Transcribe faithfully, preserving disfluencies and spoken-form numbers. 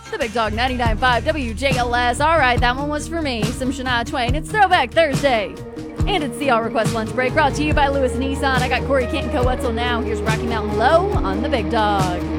The Big Dog ninety-nine point five W J L S. All right, that one was for me, some Shania Twain. It's Throwback Thursday. And it's the All Request Lunch Break brought to you by Lewis Nissan. I got Corey Canton Co-Wetzel now. Here's Rocky Mountain Low on the Big Dog.